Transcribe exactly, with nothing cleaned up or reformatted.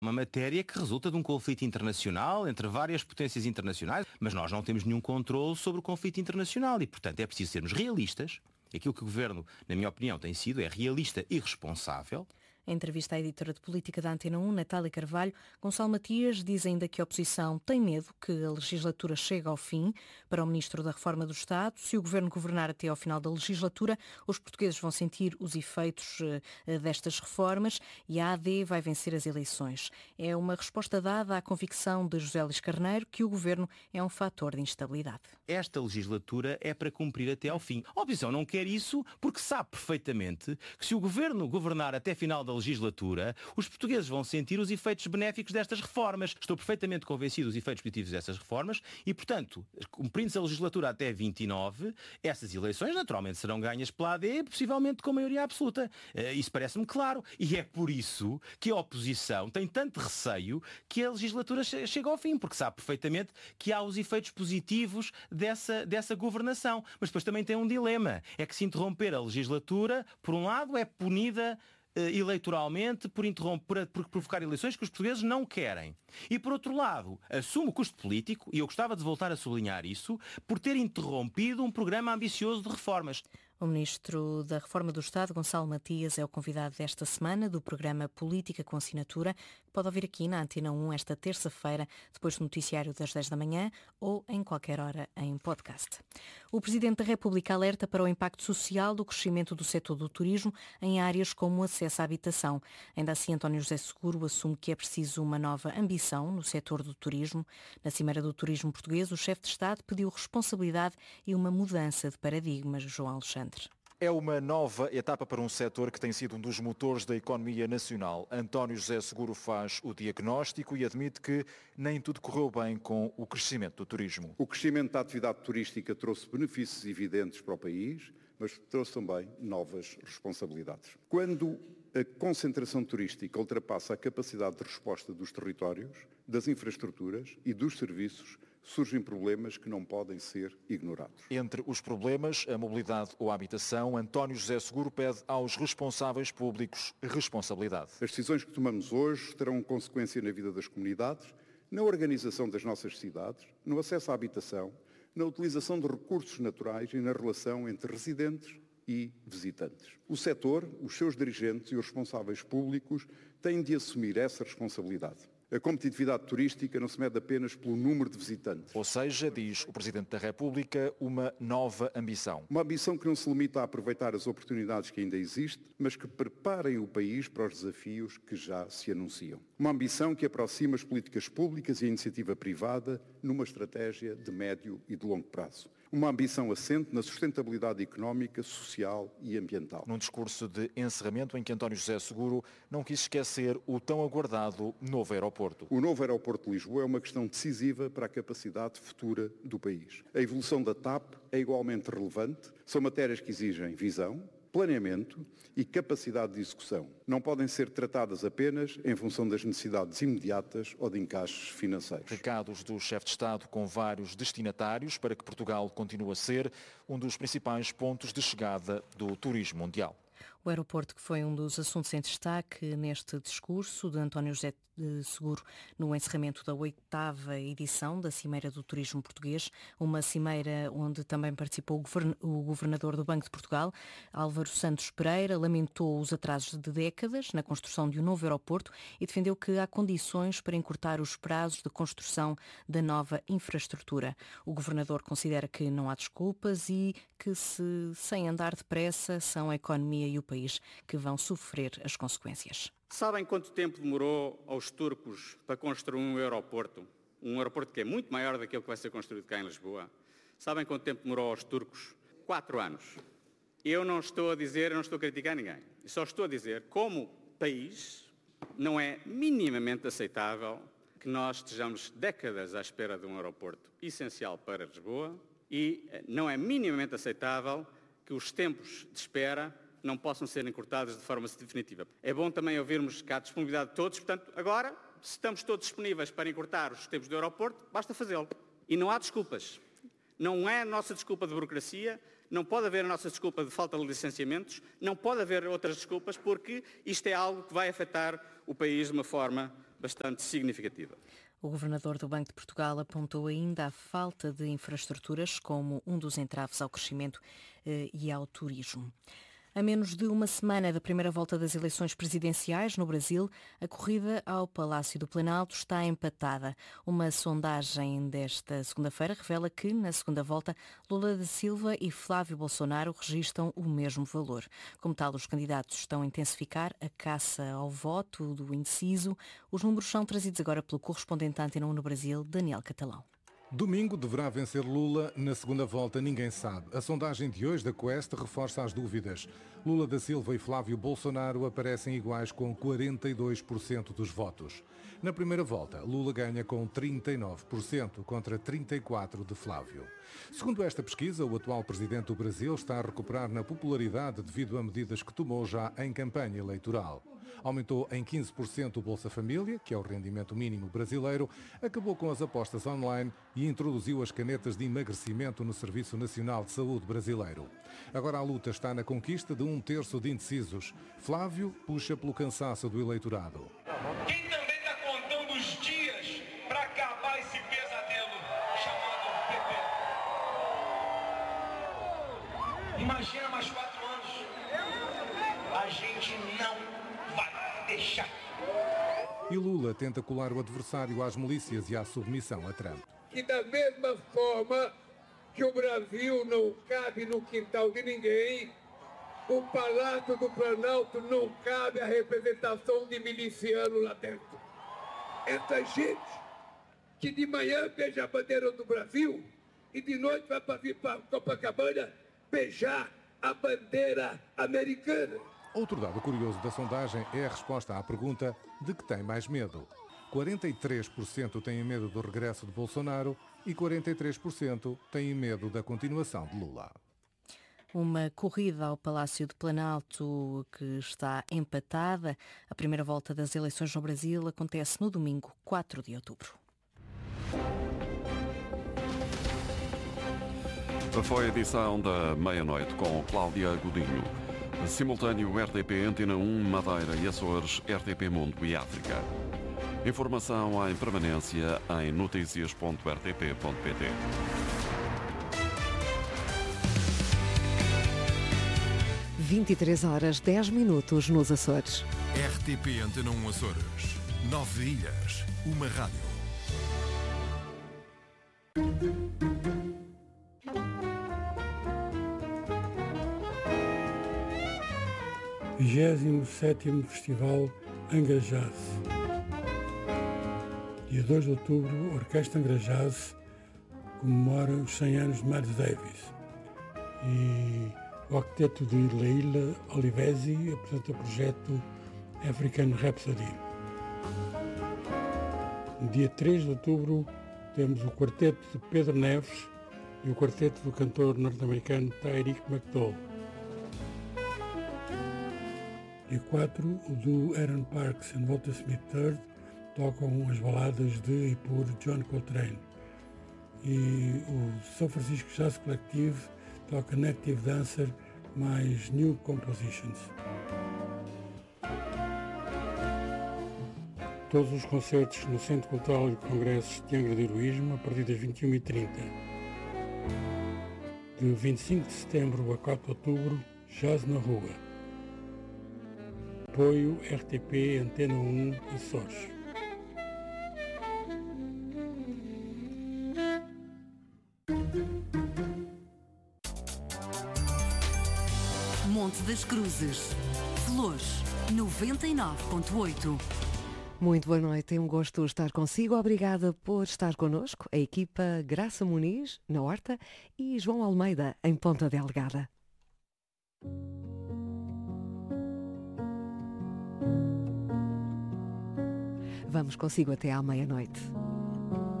Uma matéria que resulta de um conflito internacional entre várias potências internacionais, mas nós não temos nenhum controle sobre o conflito internacional e, portanto, é preciso sermos realistas. Aquilo que o Governo, na minha opinião, tem sido é realista e responsável. Em entrevista à editora de política da Antena um, Natália Carvalho, Gonçalo Matias diz ainda que a oposição tem medo que a legislatura chegue ao fim. Para o Ministro da Reforma do Estado, se o Governo governar até ao final da legislatura, os portugueses vão sentir os efeitos uh, destas reformas e a A D vai vencer as eleições. É uma resposta dada à convicção de José Luís Carneiro que o Governo é um fator de instabilidade. Esta legislatura é para cumprir até ao fim. A oposição não quer isso porque sabe perfeitamente que se o Governo governar até final da legislatura, os portugueses vão sentir os efeitos benéficos destas reformas. Estou perfeitamente convencido dos efeitos positivos dessas reformas e, portanto, cumprindo-se a legislatura até vinte e nove, essas eleições naturalmente serão ganhas pela A D, possivelmente com maioria absoluta. Isso parece-me claro. E é por isso que a oposição tem tanto receio que a legislatura chegue ao fim, porque sabe perfeitamente que há os efeitos positivos dessa, dessa governação. Mas depois também tem um dilema. É que se interromper a legislatura, por um lado, é punida eleitoralmente por, interromper, por provocar eleições que os portugueses não querem. E, por outro lado, assume o custo político, e eu gostava de voltar a sublinhar isso, por ter interrompido um programa ambicioso de reformas. O Ministro da Reforma do Estado, Gonçalo Matias, é o convidado desta semana do programa Política com Assinatura, que pode ouvir aqui na Antena um esta terça-feira, depois do noticiário das dez da manhã ou em qualquer hora em podcast. O Presidente da República alerta para o impacto social do crescimento do setor do turismo em áreas como o acesso à habitação. Ainda assim, António José Seguro assume que é preciso uma nova ambição no setor do turismo. Na Cimeira do Turismo Português, o chefe de Estado pediu responsabilidade e uma mudança de paradigmas. João Alexandre. É uma nova etapa para um setor que tem sido um dos motores da economia nacional. António José Seguro faz o diagnóstico e admite que nem tudo correu bem com o crescimento do turismo. O crescimento da atividade turística trouxe benefícios evidentes para o país, mas trouxe também novas responsabilidades. Quando a concentração turística ultrapassa a capacidade de resposta dos territórios, das infraestruturas e dos serviços, surgem problemas que não podem ser ignorados. Entre os problemas, a mobilidade ou a habitação, António José Seguro pede aos responsáveis públicos responsabilidade. As decisões que tomamos hoje terão consequência na vida das comunidades, na organização das nossas cidades, no acesso à habitação, na utilização de recursos naturais e na relação entre residentes e visitantes. O setor, os seus dirigentes e os responsáveis públicos têm de assumir essa responsabilidade. A competitividade turística não se mede apenas pelo número de visitantes. Ou seja, diz o Presidente da República, uma nova ambição. Uma ambição que não se limita a aproveitar as oportunidades que ainda existem, mas que preparem o país para os desafios que já se anunciam. Uma ambição que aproxima as políticas públicas e a iniciativa privada numa estratégia de médio e de longo prazo. Uma ambição assente na sustentabilidade económica, social e ambiental. Num discurso de encerramento em que António José Seguro não quis esquecer o tão aguardado novo aeroporto. O novo aeroporto de Lisboa é uma questão decisiva para a capacidade futura do país. A evolução da TAP é igualmente relevante, são matérias que exigem visão, planeamento e capacidade de execução. Não podem ser tratadas apenas em função das necessidades imediatas ou de encaixes financeiros. Recados do chefe de Estado com vários destinatários para que Portugal continue a ser um dos principais pontos de chegada do turismo mundial. O aeroporto, que foi um dos assuntos em destaque neste discurso de António José Seguro no encerramento da oitava edição da Cimeira do Turismo Português, uma cimeira onde também participou o governador do Banco de Portugal, Álvaro Santos Pereira, lamentou os atrasos de décadas na construção de um novo aeroporto e defendeu que há condições para encurtar os prazos de construção da nova infraestrutura. O governador considera que não há desculpas e que, se sem andar depressa, são a economia e o país que vão sofrer as consequências. Sabem quanto tempo demorou aos turcos para construir um aeroporto? Um aeroporto que é muito maior daquele que vai ser construído cá em Lisboa. Sabem quanto tempo demorou aos turcos? Quatro anos. Eu não estou a dizer, eu não estou a criticar ninguém. Eu só estou a dizer, como país, não é minimamente aceitável que nós estejamos décadas à espera de um aeroporto essencial para Lisboa e não é minimamente aceitável que os tempos de espera não possam ser encurtados de forma definitiva. É bom também ouvirmos cá a disponibilidade de todos, portanto, agora, se estamos todos disponíveis para encurtar os tempos do aeroporto, basta fazê-lo. E não há desculpas. Não é a nossa desculpa de burocracia, não pode haver a nossa desculpa de falta de licenciamentos, não pode haver outras desculpas, porque isto é algo que vai afetar o país de uma forma bastante significativa. O governador do Banco de Portugal apontou ainda a falta de infraestruturas como um dos entraves ao crescimento eh, e ao turismo. A menos de uma semana da primeira volta das eleições presidenciais no Brasil, a corrida ao Palácio do Planalto está empatada. Uma sondagem desta segunda-feira revela que, na segunda volta, Lula da Silva e Flávio Bolsonaro registram o mesmo valor. Como tal, os candidatos estão a intensificar a caça ao voto do indeciso. Os números são trazidos agora pelo correspondente da Antena um no Brasil, Daniel Catalão. Domingo deverá vencer Lula, na segunda volta ninguém sabe. A sondagem de hoje da Quest reforça as dúvidas. Lula da Silva e Flávio Bolsonaro aparecem iguais com quarenta e dois por cento dos votos. Na primeira volta, Lula ganha com trinta e nove por cento contra trinta e quatro por cento de Flávio. Segundo esta pesquisa, o atual presidente do Brasil está a recuperar na popularidade devido a medidas que tomou já em campanha eleitoral. Aumentou em quinze por cento o Bolsa Família, que é o rendimento mínimo brasileiro, acabou com as apostas online e introduziu as canetas de emagrecimento no Serviço Nacional de Saúde brasileiro. Agora a luta está na conquista de um terço de indecisos. Flávio puxa pelo cansaço do eleitorado. Quem também está contando os dias para acabar esse pesadelo chamado P P? Imagina mais quatro anos. A gente não vai deixar. E Lula tenta colar o adversário às milícias e à submissão a Trump. E da mesma forma que o Brasil não cabe no quintal de ninguém, o Palácio do Planalto não cabe a representação de miliciano lá dentro. Essa gente que de manhã beija a bandeira do Brasil e de noite vai para vir para Copacabana beijar a bandeira americana. Outro dado curioso da sondagem é a resposta à pergunta de que tem mais medo. quarenta e três por cento têm medo do regresso de Bolsonaro e quarenta e três por cento têm medo da continuação de Lula. Uma corrida ao Palácio do Planalto que está empatada. A primeira volta das eleições no Brasil acontece no domingo, quatro de outubro. Foi a edição da meia-noite com Cláudia Godinho. Simultâneo R T P Antena um, Madeira e Açores, R T P Mundo e África. Informação em permanência em noticias ponto r t p ponto p t. vinte e três horas, dez minutos nos Açores. R T P Antena um Açores. Nove ilhas, uma rádio. vigésimo sétimo Festival Angra Jazz. Dia dois de outubro, a Orquestra Angra Jazz comemora os cem anos de Miles Davis. E o octeto de Leila Olivesi apresenta o projeto African Rhapsody. No dia três de outubro, temos o quarteto de Pedro Neves e o quarteto do cantor norte-americano Tyreek McDowell. Dia quatro, o do Aaron Parks e Walter Smith terceiro tocam as baladas de e por John Coltrane. E o São Francisco Jazz Collective toca Native Dancer mais New Compositions. Todos os concertos no Centro Cultural e de Congressos de Angra do Heroísmo a partir das vinte e uma e trinta. De vinte e cinco de setembro a quatro de outubro, Jazz na Rua. Apoio R T P Antena um Açores. Monte das Cruzes. Flores, noventa e nove ponto oito. Muito boa noite, é um gosto estar consigo. Obrigada por estar connosco. A equipa Graça Muniz, na Horta, e João Almeida, em Ponta Delgada. Vamos consigo até à meia-noite.